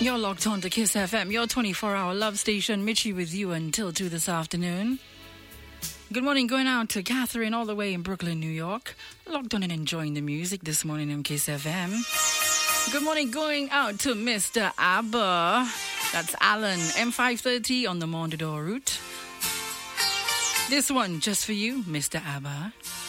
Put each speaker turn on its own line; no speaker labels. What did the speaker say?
You're locked on to Kiss FM, your 24-hour love station. Mitchie with you until 2 this afternoon. Good morning going out to Catherine all the way in Brooklyn, New York. Locked on and enjoying the music this morning on Kiss FM. Good morning going out to Mr. Abba. That's Alan, M530 on the Mondador route. This one just for you, Mr. Abba.